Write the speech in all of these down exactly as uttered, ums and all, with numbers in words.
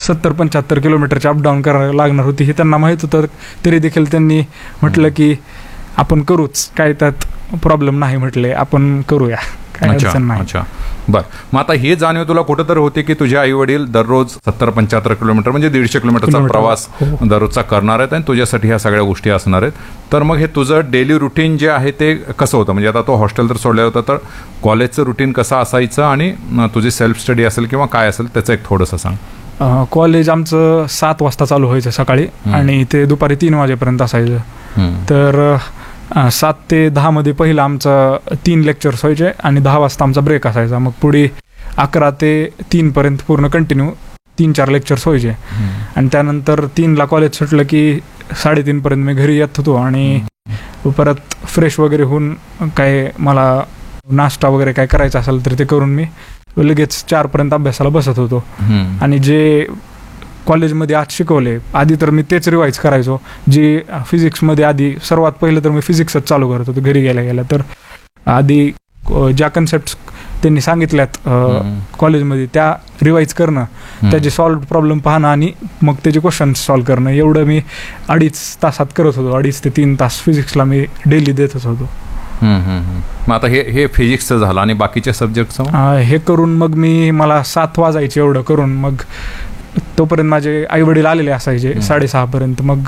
सत्तर पंच्याहत्तर किलोमीटरची अपडाऊन करायला लागणार होती हे त्यांना माहीत होतं, तरी देखील त्यांनी म्हटलं की आपण करूच, काय त्यात प्रॉब्लेम नाही, म्हटले आपण करूया, काय अडचण नाही. अच्छा, बर. मग आता हे जाणीव तुला कुठेतरी होते की तुझे आई वडील दररोज सत्तर पंच्याहत्तर किलोमीटर म्हणजे दीडशे किलोमीटरचा प्रवास दररोजचा करणार आहेत आणि तुझ्यासाठी ह्या सगळ्या गोष्टी असणार आहेत. तर मग हे तुझं डेली रुटीन जे आहे ते कसं होतं? म्हणजे आता तो हॉस्टेल तर सोडलं होतं, तर कॉलेजचं रुटीन कसं असायचं आणि तुझी सेल्फ स्टडी असेल किंवा काय असेल त्याचं एक थोडंसं सांग. कॉलेज आमचं सात वाजता चालू व्हायचं सकाळी आणि ते दुपारी तीन वाजेपर्यंत असायचं. तर सात ते दहा मध्ये पहिलं आमचं तीन लेक्चर्स व्हायचे आणि दहा वाजता आमचा ब्रेक असायचा. मग पुढे अकरा ते तीन पर्यंत पूर्ण कंटिन्यू तीन चार लेक्चर्स व्हायचे आणि त्यानंतर तीनला कॉलेज सुटलं की साडेतीन पर्यंत मी घरी येत होतो आणि परत फ्रेश वगैरे होऊन काय मला नाश्ता वगैरे काय करायचा असेल तर ते करून मी लगेच चार पर्यंत अभ्यासाला बसत होतो. आणि जे कॉलेजमध्ये आज शिकवले आधी तर मी तेच रिवाईज करायचो. जे फिजिक्समध्ये आधी सर्वात पहिलं तर मी फिजिक्सच चालू करत होतो घरी गेल्या गेल्या. तर आधी ज्या कन्सेप्ट त्यांनी सांगितल्यात कॉलेजमध्ये त्या रिवाईज करणं, त्याचे सॉल्व्ह प्रॉब्लेम पाहणं आणि मग त्याचे क्वेश्चन्स सॉल्व्ह करणं, एवढं मी अडीच तासात करत होतो. अडीच ते तीन तास फिजिक्सला मी डेली देतच होतो. मग आता हे हे फिजिक्सचं झालं आणि बाकीच्या सब्जेक्टचं हे करून मग मी मला सात वाजायचे एवढं करून मग तोपर्यंत माझे आई वडील आलेले असायचे साडेसहापर्यंत. मग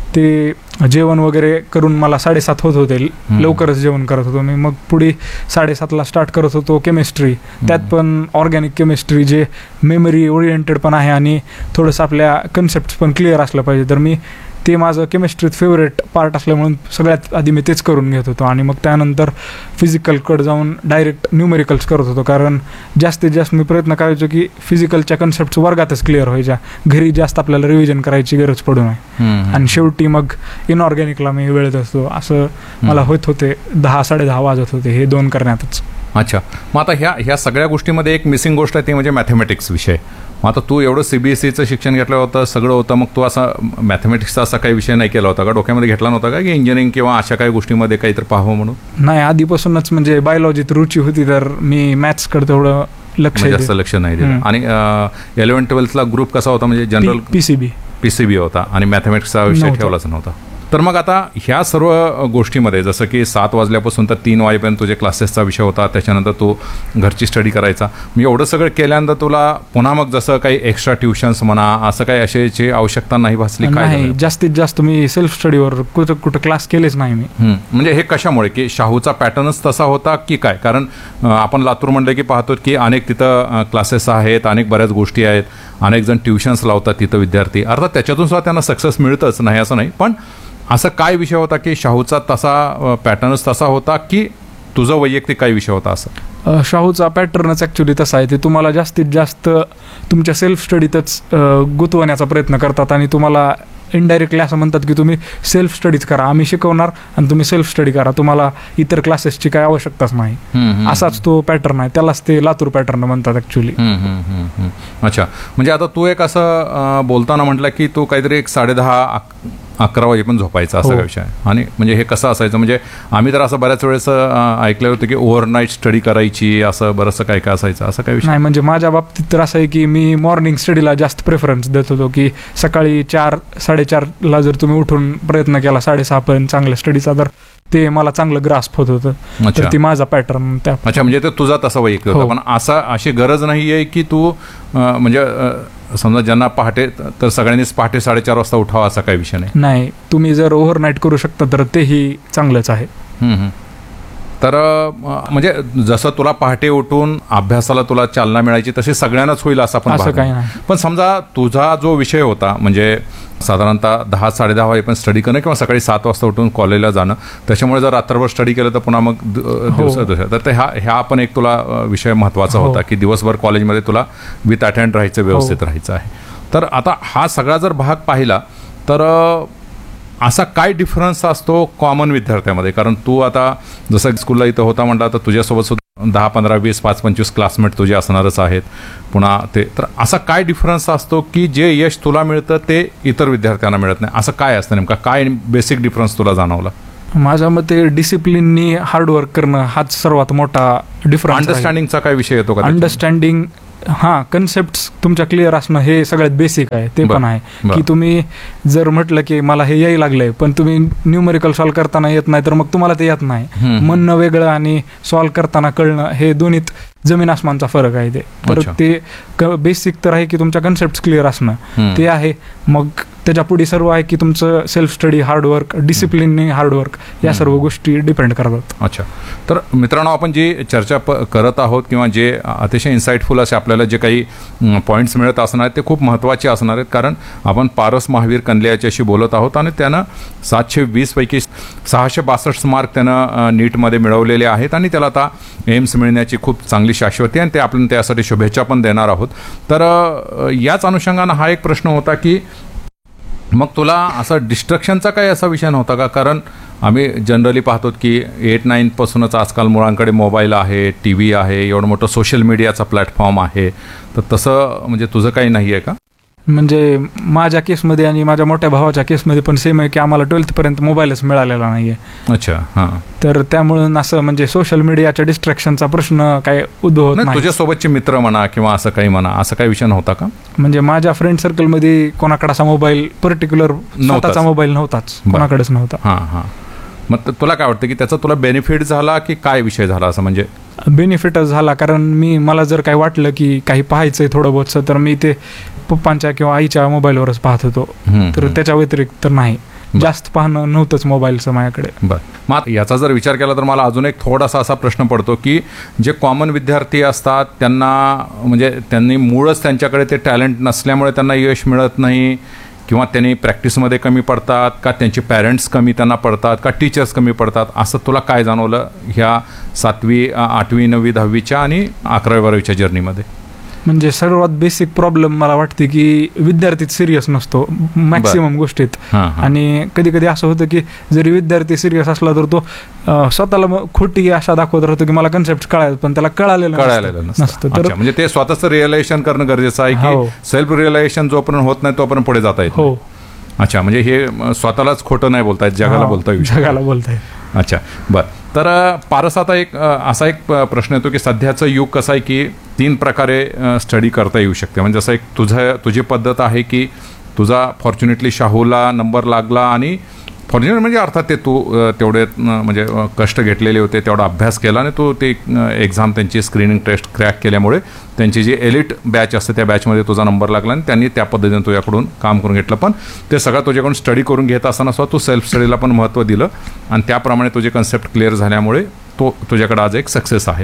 ते जेवण वगैरे करून मला साडेसात होत होते, लवकरच जेवण करत होतो मी. मग पुढे साडेसातला स्टार्ट करत होतो केमिस्ट्री, त्यात पण ऑर्गॅनिक केमिस्ट्री जे मेमरी ओरिएंटेड पण आहे आणि थोडंसं आपल्या कन्सेप्ट पण क्लिअर असलं पाहिजे. तर मी ते माझं केमिस्ट्रीत फेवरेट पार्ट असल्यामुळे सगळ्यात आधी मी तेच करून घेत होतो आणि मग त्यानंतर फिजिकलकडे जाऊन डायरेक्ट न्यूमेरिकल्स करत होतो. कारण जास्तीत जास्त मी प्रयत्न करायचो की फिजिकलच्या कन्सेप्ट वर्गातच क्लिअर व्हायच्या, घरी जास्त आपल्याला रिव्हिजन करायची गरज पडू नये. आणि शेवटी मग इनऑर्गॅनिकला मी वेळेत असतो, असं मला होत होते. दहा साडे दहा वाजत होते हे दोन करण्यातच. अच्छा, मग आता ह्या ह्या सगळ्या गोष्टीमध्ये एक मिसिंग गोष्ट आहे ती म्हणजे मॅथमॅटिक्स विषय. मग आता तू एवढं सीबीएसईचं शिक्षण घेतलं होतं, सगळं होतं, मग तू असा मॅथमॅटिक्सचा असा काही विषय नाही केला होता का? डोक्यामध्ये घेतला नव्हता का की इंजिनिअरिंग किंवा अशा काही गोष्टीमध्ये काहीतरी पाहावं म्हणून? नाही, आधीपासूनच म्हणजे बायोलॉजीत रुची होती तर मी मॅथ्सकडे तेवढं लक्ष जास्त लक्ष नाही दिलं. आणि इलेव्हन ट्वेल्थला ग्रुप कसा होता म्हणजे जनरल पीसीबी पीसीबी होता आणि मॅथमॅटिक्सचा विषय ठेवलाच नव्हता? तर मग आता ह्या सर्व गोष्टीमध्ये जसं की सात वाजल्यापासून तर तीन वाजेपर्यंत तुझे क्लासेसचा विषय होता, त्याच्यानंतर तू घरची स्टडी करायचा. मी एवढं सगळं केल्यानंतर तुला पुन्हा मग जसं काही एक्स्ट्रा ट्युशन्स म्हणा असं काही अशाची आवश्यकता नाही भासली? काय जास्तीत जास्त मी सेल्फ स्टडीवर कुठं कुठं क्लास केलेच नाही मी. म्हणजे हे कशामुळे की शाहूचा पॅटर्नच तसा होता की काय? कारण आपण लातूर म्हणलं की पाहतो की अनेक तिथं क्लासेस आहेत, अनेक बऱ्याच गोष्टी आहेत, अनेक जण ट्युशन्स लावतात तिथं विद्यार्थी. अर्थात त्याच्यातून सुद्धा त्यांना सक्सेस मिळतंच नाही असं नाही, पण असं काय विषय होता की शाहूचा तसा पॅटर्नच तसा होता की तुझा वैयक्तिक काही विषय होता? असं शाहूचा पॅटर्नच ॲक्च्युली तसा आहे. ते तुम्हाला जास्तीत जास्त तुमच्या सेल्फ स्टडीतच गुंतवण्याचा प्रयत्न करतात आणि तुम्हाला इनडायरेक्टली असं म्हणतात की तुम्ही सेल्फ स्टडीज करा, आम्ही शिकवणार आणि तुम्ही सेल्फ स्टडी करा, तुम्हाला इतर क्लासेसची काय आवश्यकताच नाही. असाच तो पॅटर्न आहे, त्यालाच ते लातूर पॅटर्न म्हणतात ॲक्च्युली. अच्छा, म्हणजे आता तू एक असं बोलताना म्हटलं की तू काहीतरी एक साडे दहा अकरा वाजे पण झोपायचा असा विषय. आणि म्हणजे हे कसं असायचं? म्हणजे आम्ही तर असं बऱ्याच वेळेस ऐकलं होतं की ओव्हरनाईट स्टडी करायची, असं बरंचसं काय काय असायचं, असं काही विषय नाही? म्हणजे माझ्या बाबतीत तर असं आहे की मी मॉर्निंग स्टडीला जास्त प्रेफरन्स देत होतो की सकाळी चार साडेचारला जर तुम्ही उठून प्रयत्न केला साडेसहापर्यंत चांगल्या स्टडीचा तर ते मला चांगलं ग्रास्प होत होतं. तर ती माझा पॅटर्न त्या. अच्छा, म्हणजे ते तुझा तसा वैयक्तिक होता. पण असा अशी गरज नाही आहे की तू म्हणजे समजा ज्यांना पहाटे तर सगळ्यांनीच पहाटे साडेचार वाजता उठावा असा काही विषय नाही? नाही, तुम्ही जर ओव्हरनाईट करू शकता तर तेही चांगलंच आहे. तर म्हणजे जसं तुला पहाटे उठून अभ्यासाला तुला चालना मिळायची तशी सगळ्यांनाच होईल असं पण असं काही नाही. पण समजा तुझा जो विषय होता म्हणजे साधारणतः दहा साडे दहा वाजेपर्यंत स्टडी करणं किंवा सकाळी सात वाजता उठून कॉलेजला जाणं, त्याच्यामुळे जर रात्रभर स्टडी केलं तर पुन्हा मग दिवसा दिवसा तर ह्या ह्या पण एक तुला विषय महत्त्वाचा होता की दिवसभर कॉलेजमध्ये तुला विथ अटेंड राहायचं, व्यवस्थित राहायचं आहे. तर आता हा सगळा जर भाग पाहिला तर असा काय डिफरन्स असतो कॉमन विद्यार्थ्यामध्ये? कारण तू आता जसं स्कूलला इथं होता म्हटलं तर तुझ्यासोबत सुद्धा दहा पंधरा वीस पाच पंचवीस क्लासमेट तुझे असणारच आहेत पुन्हा ते. तर असा काय डिफरन्स असतो की जे यश तुला मिळतं ते इतर विद्यार्थ्यांना मिळत नाही? असं काय असतं नेमका? काय बेसिक डिफरन्स तुला जाणवला? माझ्या मते डिसिप्लिननी हार्डवर्क करणं हाच सर्वात मोठा डिफरन्स. अंडरस्टँडिंगचा काय विषय येतो का? अंडरस्टँडिंग हां, कन्सेप्ट तुमच्या क्लिअर असणं हे सगळ्यात बेसिक आहे. ते पण आहे की तुम्ही जर म्हटलं की मला हे यायला लागलंय पण तुम्ही न्यूमेरिकल सॉल्व्ह करताना येत नाही तर मग तुम्हाला ते येत नाही. म्हणणं वेगळं आणि सॉल्व्ह करताना कळणं हे दोन्हीत जमीन आसमानचा फरक आहे. ते तर ते बेसिक तर आहे की तुमच्या कन्सेप्ट क्लिअर असणं ते आहे. मग त्याच्या पुढे सर्व आहे की तुमचं self study, hard work, discipline, hard work या सर्व गोष्टी डिपेंड करतात. अच्छा, तर मित्रांनो आपण जी चर्चा करत आहोत किंवा जे अतिशय इन्साइटफुल असे आपल्याला जे काही पॉईंट्स मिळत असणार आहेत ते खूप महत्त्वाचे असणार आहेत. कारण आपण पारस महावीर कंदले याच्याशी बोलत आहोत आणि त्यानं सातशे वीस पैकी सहाशे बासष्ट मार्क त्यानं नीटमध्ये मिळवलेले आहेत आणि त्याला आता एम्स मिळण्याची खूप चांगली शाश्वती आणि ते आपण त्यासाठी शुभेच्छा पण देणार आहोत. तर याच अनुषंगानं हा एक प्रश्न होता की मग तुला असं डिस्ट्रक्शनचा काही असा विषय नव्हता का? कारण आम्ही जनरली पाहतो की एट नाईनपासूनच आजकाल मुलांकडे मोबाईल आहे, टी व्ही आहे, एवढं मोठं सोशल मीडियाचा प्लॅटफॉर्म आहे, तर तसं म्हणजे तुझं काही नाही आहे का? म्हणजे माझ्या केसमध्ये आणि माझ्या मोठ्या भावाच्या केसमध्ये पण सेम आहे की आम्हाला ट्वेल्थपर्यंत मोबाईलच मिळालेला नाही आहे. अच्छा, हां. तर त्यामुळं असं म्हणजे सोशल मीडियाच्या डिस्ट्रॅक्शनचा प्रश्न काय उद्भवत नाही. तुझ्यासोबतचे मित्र म्हणा किंवा असं काही म्हणा, असं काही विषय नव्हता का? म्हणजे माझ्या फ्रेंड सर्कलमध्ये कोणाकडे असा मोबाईल पर्टिक्युलर स्वतःचा मोबाईल नव्हताच, कोणाकडेच नव्हता. हां हां. मग तुला काय वाटतं की त्याचा तुला बेनिफिट झाला की काय विषय झाला? असं म्हणजे बेनिफिटच झाला, कारण मी मला जर काही वाटलं की काही पाहायचंय थोडं बहुतचं तर मी ते पप्पांच्या किंवा आईच्या मोबाईलवरच पाहत होतो. तर त्याच्या व्यतिरिक्त तर नाही, जास्त पाहणं नव्हतंच मोबाईलचं माझ्याकडे. बरं, मग याचा जर विचार केला तर मला अजून एक थोडासा असा प्रश्न पडतो की जे कॉमन विद्यार्थी असतात त्यांना म्हणजे त्यांनी मूळच त्यांच्याकडे ते टॅलेंट नसल्यामुळे त्यांना यश मिळत नाही किंवा त्यांनी प्रॅक्टिसमध्ये कमी पडतात का त्यांचे पॅरेंट्स कमी त्यांना पडतात का टीचर्स कमी पडतात, असं तुला काय जाणवलं ह्या सातवी आठवी नववी दहावीच्या आणि अकरावी बारावीच्या जर्नीमध्ये? म्हणजे सर्वात बेसिक प्रॉब्लेम मला वाटते की विद्यार्थीच सिरियस नसतो मॅक्सिमम गोष्टीत. आणि कधी कधी असं होतं की जरी विद्यार्थी सिरियस असला तर तो स्वतःला खोटी आशा दाखवत राहतो की मला कन्सेप्ट कळायला, पण त्याला कळालेलं कळालेलं नसतं. तर म्हणजे ते स्वतःच रिअलायझेशन करणं गरजेचं आहे की सेल्फ रिअलायझेशन जोपर्यंत होत नाही तोपर्यंत पुढे जाता येत. हो. अच्छा, म्हणजे हे स्वतःलाच खोटं नाही बोलतायत, जगाला बोलता येईल. जगाला बोलताय. अच्छा, बरं. तर पारस आता एक असा एक प्रश्न येतो की सध्याचं युग कसं आहे की तीन प्रकारे स्टडी करता येऊ शकते. म्हणजे जसं एक तुझं तुझी पद्धत आहे की तुझा फॉर्च्युनेटली शाहूला नंबर लागला आणि फॉर्च्युनेट म्हणजे अर्थात ते तू तेवढे म्हणजे कष्ट घेतलेले होते, तेवढा अभ्यास केला आणि तू ते एक्झाम त्यांची स्क्रीनिंग टेस्ट क्रॅक केल्यामुळे त्यांची जी एलिट बॅच असते त्या बॅचमध्ये तुझा नंबर लागला आणि त्यांनी त्या पद्धतीने तुझ्याकडून काम करून घेतलं. पण ते सगळं तुझ्याकडून स्टडी करून घेत असताना सुद्धा तू सेल्फ स्टडीला पण महत्त्व दिलं आणि त्याप्रमाणे तुझे कन्सेप्ट क्लिअर झाल्यामुळे तो तुझ्याकडे आज एक सक्सेस आहे.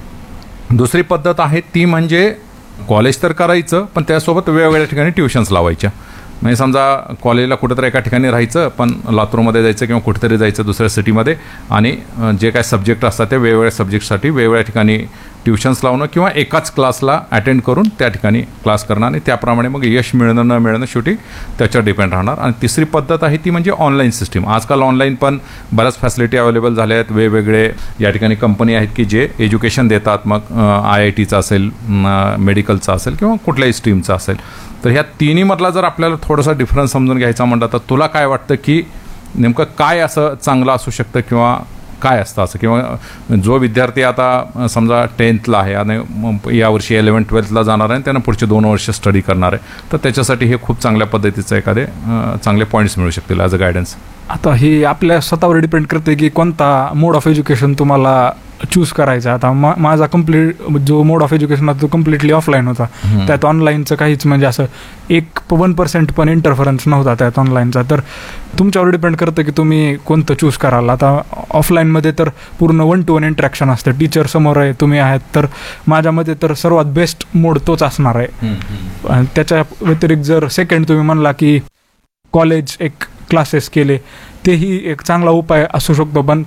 दुसरी पद्धत आहे ती म्हणजे कॉलेज तर करायचं पण त्यासोबत वेगवेगळ्या ठिकाणी ट्युशन्स लावायच्या. म्हणजे समजा कॉलेजला कुठंतरी एका ठिकाणी राहायचं पण लातूरमध्ये जायचं किंवा कुठेतरी जायचं दुसऱ्या सिटीमध्ये आणि जे काय सब्जेक्ट असतात त्या वेगवेगळ्या सब्जेक्टसाठी वेगवेगळ्या ठिकाणी ट्युशन्स लावणं किंवा एकाच क्लासला अटेंड करून त्या ठिकाणी क्लास करणं आणि त्याप्रमाणे मग यश मिळणं न मिळणं शेवटी त्याच्यावर डिपेंड राहणार. आणि तिसरी पद्धत आहे ती म्हणजे ऑनलाईन सिस्टीम. आजकाल ऑनलाईन पण बऱ्याच फॅसिलिटी अवेलेबल झाल्या आहेत. वेगवेगळे या ठिकाणी कंपनी आहेत की जे एज्युकेशन देतात, मग आय आय टीचं असेल, मेडिकलचं असेल किंवा कुठल्याही स्ट्रीमचं असेल. तर ह्या तिन्हीमधला जर आपल्याला थोडासा डिफरन्स समजून घ्यायचा म्हटलं तर तुला काय वाटतं की नेमकं काय असं चांगलं असू शकतं किंवा काय असतं असं, किंवा जो विद्यार्थी आता समजा टेन्थला आहे आणि यावर्षी इलेवन ट्वेल्थला जाणार आहे त्यांना पुढचे दोन वर्ष स्टडी करणार आहे तर त्याच्यासाठी हे खूप चांगल्या पद्धतीचं एखादे चांगले पॉईंट्स मिळू शकतील ॲज अ गायडन्स? आता हे आपल्या स्वतःवर डिपेंड करते की कोणता मोड ऑफ एज्युकेशन तुम्हाला चूज करायचा. आता मा माझा कम्प्लीट जो मोड ऑफ एज्युकेशन होता तो कम्प्लिटली ऑफलाईन होता. त्यात ऑनलाईनचं काहीच म्हणजे असं एक वन पर्सेंट पण इंटरफरन्स नव्हता त्यात ऑनलाईनचा. तर तुमच्यावर डिपेंड करतं की तुम्ही कोणतं चूज कराल. आता ऑफलाईनमध्ये तर पूर्ण वन टू वन इंटरॅक्शन असतं, टीचर समोर आहे, तुम्ही आहेत. तर माझ्यामध्ये तर सर्वात बेस्ट मोड तोच असणार आहे. त्याच्या व्यतिरिक्त जर सेकंड तुम्ही म्हणला की कॉलेज एक क्लासेस केले तेही एक चांगला उपाय असू शकतो, पण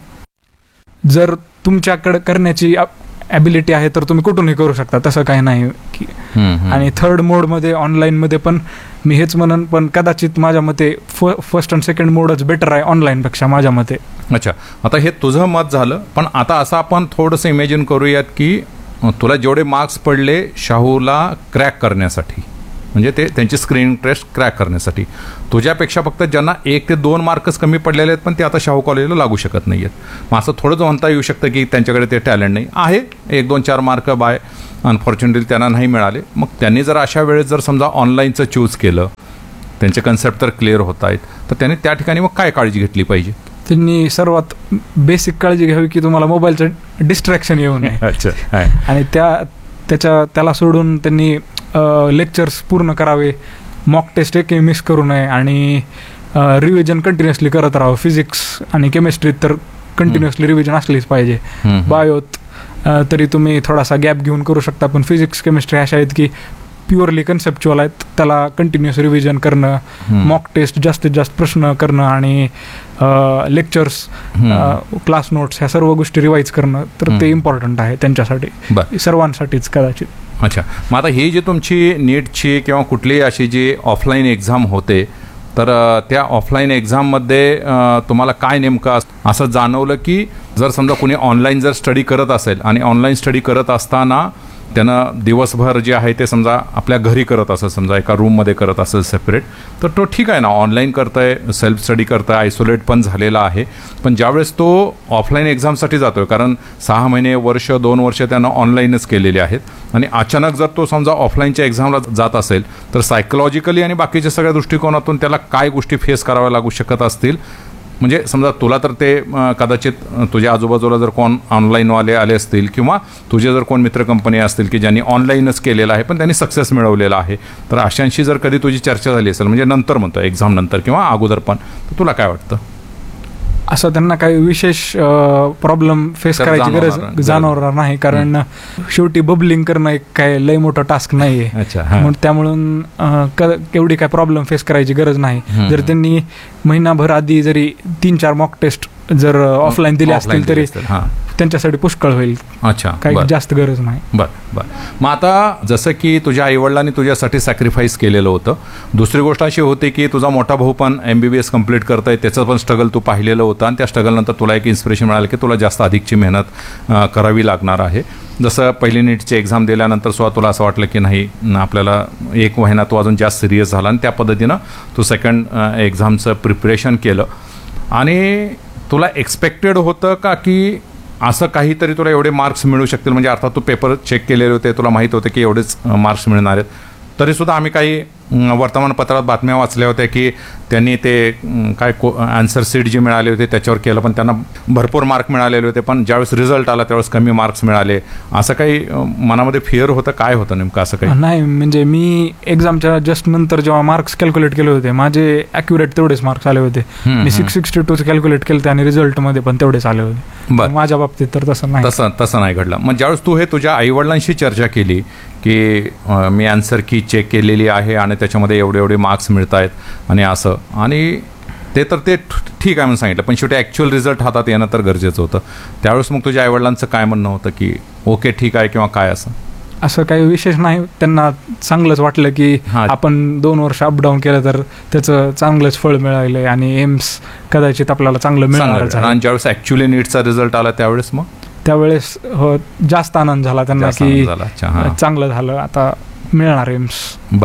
जर तुमच्याकडे करण्याची ॲबिलिटी आहे तर तुम्ही कुठूनही करू शकता, तसं काही नाही की. आणि थर्ड मोडमध्ये ऑनलाईनमध्ये पण मी हेच म्हणन, पण कदाचित माझ्या मते फ फर्स्ट अँड सेकंड मोडच बेटर आहे ऑनलाईनपेक्षा माझ्या मते. अच्छा, आता हे तुझं मत झालं, पण आता असं आपण थोडंसं इमॅजिन करूयात की तुला जेवढे मार्क्स पडले शाहूला क्रॅक करण्यासाठी म्हणजे ते त्यांची स्क्रीनिंग टेस्ट क्रॅक करण्यासाठी. तुझ्यापेक्षा फक्त ज्यांना एक ते दोन मार्कच कमी पडलेले आहेत पण ते आता शाहू कॉलेजला लागू शकत नाही आहेत. मग असं थोडंच म्हणता येऊ शकतं की त्यांच्याकडे ते टॅलेंट नाही आहे, एक दोन चार मार्क बाय अनफॉर्च्युनेटली त्यांना नाही मिळाले. मग त्यांनी जर अशा वेळेस जर समजा ऑनलाईनचं चूज केलं, त्यांचे कन्सेप्ट तर क्लिअर होत आहेत, तर त्यांनी त्या ठिकाणी मग काय काळजी घेतली पाहिजे? त्यांनी सर्वात बेसिक काळजी घ्यावी की तुम्हाला मोबाईलचं डिस्ट्रॅक्शन येऊ नये. अच्छा. आणि त्या त्याच्या त्याला सोडून त्यांनी लेक्चर्स पूर्ण करावे, मॉक टेस्ट एकही मिस करू नये आणि रिव्हिजन कंटिन्युअसली करत राहावं. फिजिक्स आणि केमिस्ट्रीत तर कंटिन्युअसली रिव्हिजन असलीच पाहिजे. बायोत तरी तुम्ही थोडासा गॅप घेऊन करू शकता, पण फिजिक्स केमिस्ट्री अशा आहेत की प्युअरली कन्सेप्च्युअल आहेत, त्याला कंटिन्युअस रिव्हिजन करणं, मॉक टेस्ट जास्तीत जास्त प्रश्न करणं आणि लेक्चर्स, क्लास नोट्स ह्या सर्व गोष्टी रिवाईज करणं, तर ते इम्पॉर्टंट आहे त्यांच्यासाठी, सर्वांसाठीच कदाचित. अच्छा. मग आता ही जी तुमची नीटची किंवा कुठलीही अशी जी ऑफलाईन एक्झाम होते, तर त्या ऑफलाईन एक्झाममध्ये तुम्हाला काय नेमकं असं जाणवलं की जर समजा कुणी ऑनलाईन जर स्टडी करत असेल आणि ऑनलाईन स्टडी करत असताना त्यानं दिवसभर जे आहे ते समजा आपल्या घरी करत असेल, समजा एका रूममध्ये करत असेल सेपरेट, तर तो ठीक आहे ना, ऑनलाईन करतोय, सेल्फ स्टडी करतोय, आयसोलेट पण झालेला आहे. पण ज्यावेळेस तो ऑफलाईन एक्झामसाठी जातोय, कारण सहा महिने वर्ष दोन वर्ष त्यानं ऑनलाईनच केलेले आहेत आणि अचानक जर तो समजा ऑफलाईनच्या एक्झामला जात असेल तर सायकोलॉजिकली आणि बाकीच्या सगळ्या दृष्टिकोनातून त्याला काय गोष्टी फेस कराव्या लागू शकत असतील? म्हणजे समजा तुला तर ते कदाचित तुझ्या आजूबाजूला जर कोण ऑनलाईनवाले आले असतील किंवा तुझे जर कोण मित्र कंपनी असतील की ज्यांनी ऑनलाईनच केलेलं आहे पण त्यांनी सक्सेस मिळवलेला आहे, तर अशांशी जर कधी तुझी चर्चा झाली असेल, म्हणजे नंतर म्हणतो एक्झाम नंतर किंवा अगोदर पण, तर तुला काय वाटतं? असं त्यांना काही विशेष प्रॉब्लेम फेस करायची गरज जाणवणार नाही, कारण शेवटी बबलिंग करणं एक काय लय मोठं टास्क नाही आहे. म्हणून त्यामुळं एवढी काय प्रॉब्लेम फेस करायची गरज नाही. जर त्यांनी महिनाभर आधी जरी तीन चार मॉक टेस्ट जर ऑफलाईन दिले असतील तरी त्यांच्यासाठी पुष्कळ होईल. अच्छा, काही जास्त गरज नाही. बरं बरं. मग आता जसं की तुझ्या आईवडिलांनी तुझ्यासाठी सॅक्रिफाईस केलेलं होतं, दुसरी गोष्ट अशी होती की तुझा मोठा भाऊ पण एम बी बी एस कम्प्लीट करतोय, त्याचं पण स्ट्रगल तू पाहिलेलं होतं आणि त्या स्ट्रगलनंतर तुला एक इन्स्पिरेशन मिळालं की तुला जास्त अधिकची मेहनत करावी लागणार आहे. जसं पहिली नीटची एक्झाम दिल्यानंतर सुद्धा तुला असं वाटलं की नाही, आपल्याला एक महिना तू अजून जास्त सिरियस झाला आणि त्या पद्धतीनं तू सेकंड एक्झामचं प्रिपरेशन केलं. आणि तुला एक्सपेक्टेड होतं का की असं काहीतरी तुला एवढे मार्क्स मिळू शकतील? म्हणजे अर्थात तू पेपर चेक केलेले होते, तुला माहीत होते की एवढेच मार्क्स मिळणार आहेत, तरीसुद्धा आम्ही काही वर्तमानपत्रात बातम्या वाचल्या होत्या की त्यांनी ते काय को आन्सर सीट जी मिळाली होती त्याच्यावर केलं, पण त्यांना भरपूर मार्क मिळालेले होते, पण ज्यावेळेस रिझल्ट आला त्यावेळेस कमी मार्क्स मिळाले. असं काही मनामध्ये फिअर होतं? काय होतं नेमकं असं काही? नाही, म्हणजे मी एक्झामच्या जस्ट नंतर जेव्हा मार्क्स कॅल्क्युलेट केले होते, माझे ॲक्युरेट तेवढेच मार्क्स आले होते. मी सिक्स सिक्स्टी टूचे कॅल्क्युलेट केले होते आणि रिझल्टमध्ये पण तेवढेच आले होते. माझ्या बाबतीत तर तसं नाही, तसं तसं नाही घडलं. मग ज्यावेळेस तू हे तुझ्या आईवडिलांशी चर्चा केली की मी आन्सर की चेक केलेली आहे आणि त्याच्यामध्ये एवढे एवढे मार्क्स मिळत आहेत आणि असं, आणि ते तर ते ठीक आहे म्हणून सांगितलं, पण शेवटी ॲक्च्युअल रिझल्ट हातात येणं तर गरजेचं होतं. त्यावेळेस मग तुझ्या आईवडिलांचं काय म्हणणं होतं की ओके ठीक आहे किंवा काय? असं असं काही विशेष नाही, त्यांना चांगलंच वाटलं की आपण दोन वर्ष अपडाऊन केलं तर त्याचं चांगलंच फळ मिळालंय आणि एम्स कदाचित आपल्याला चांगलं मिळणार. आणि ज्यावेळेस ॲक्च्युअली नीटचा रिझल्ट आला त्यावेळेस मग त्यावेळेस हो जास्त आनंद झाला त्यांना की चांगलं झालं, आता मिळणार एम्स.